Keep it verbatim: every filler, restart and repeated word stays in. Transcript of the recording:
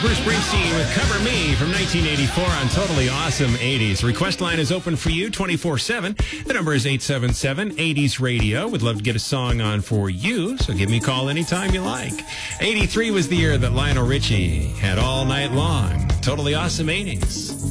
Bruce Springsteen with Cover Me from nineteen eighty-four on Totally Awesome eighties. Request line is open for you twenty-four seven. The number is eight seven seven, eighties radio. Would love to get a song on for you, so give me a call anytime you like. eighty-three was the year that Lionel Richie had All Night Long. Totally Awesome eighties.